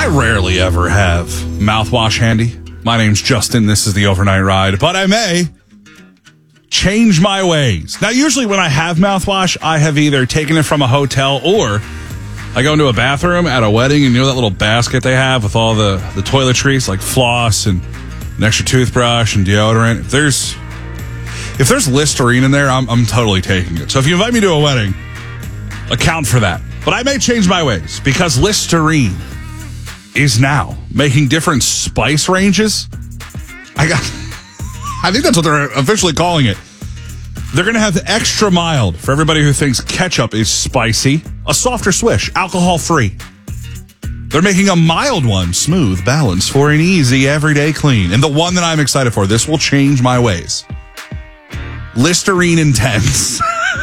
I rarely ever have mouthwash handy. My name's Justin. This is the Overnight Ride, but I may change my ways. Now, usually when I have mouthwash, I have either taken it from a hotel or I go into a bathroom at a wedding, and you know that little basket they have with all the toiletries, like floss and an extra toothbrush and deodorant. If there's Listerine in there, I'm totally taking it. So if you invite me to a wedding, account for that. But I may change my ways because Listerine is now making different spice ranges. I think that's what they're officially calling it. They're going to have the extra mild for everybody who thinks ketchup is spicy. A softer swish, alcohol-free. They're making a mild one, smooth, balanced for an easy, everyday clean. And the one that I'm excited for, this will change my ways. Listerine Intense.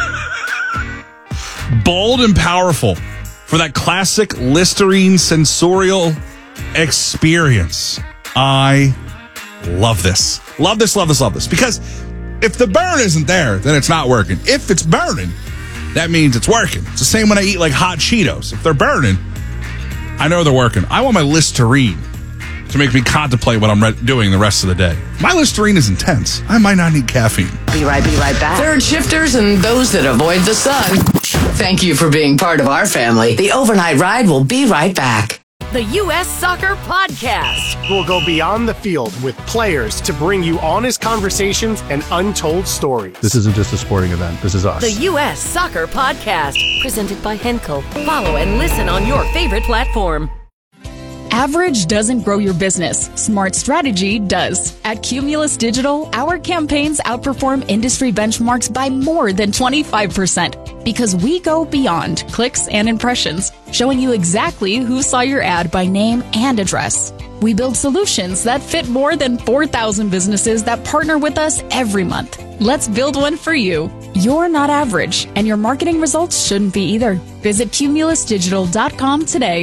Bold and powerful for that classic Listerine sensorial experience. I love this. Love this, love this, love this. Because if the burn isn't there, then it's not working. If it's burning, that means it's working. It's the same when I eat like hot Cheetos. If they're burning, I know they're working. I want my Listerine to make me contemplate what I'm doing the rest of the day. My Listerine is intense. I might not need caffeine. Be right back. Third shifters and those that avoid the sun. Thank you for being part of our family. The Overnight Ride will be right back. The U.S. Soccer Podcast. We'll go beyond the field with players to bring you honest conversations and untold stories. This isn't just a sporting event. This is us. The U.S. Soccer Podcast. Presented by Henkel. Follow and listen on your favorite platform. Average doesn't grow your business. Smart strategy does. At Cumulus Digital, our campaigns outperform industry benchmarks by more than 25% because we go beyond clicks and impressions, showing you exactly who saw your ad by name and address. We build solutions that fit more than 4,000 businesses that partner with us every month. Let's build one for you. You're not average, and your marketing results shouldn't be either. Visit cumulusdigital.com today.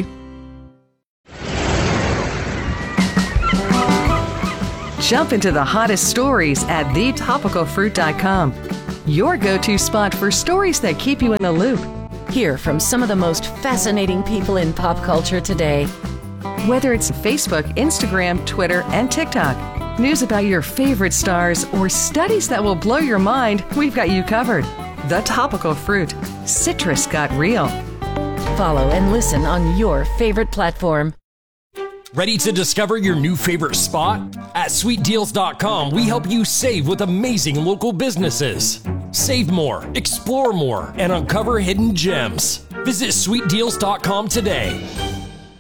Jump into the hottest stories at thetopicalfruit.com. Your go-to spot for stories that keep you in the loop. Hear from some of the most fascinating people in pop culture today. Whether it's Facebook, Instagram, Twitter, and TikTok, news about your favorite stars, or studies that will blow your mind, we've got you covered. The Topical Fruit. Citrus got real. Follow and listen on your favorite platform. Ready to discover your new favorite spot? At sweetdeals.com, we help you save with amazing local businesses. Save more, explore more, and uncover hidden gems. Visit sweetdeals.com today.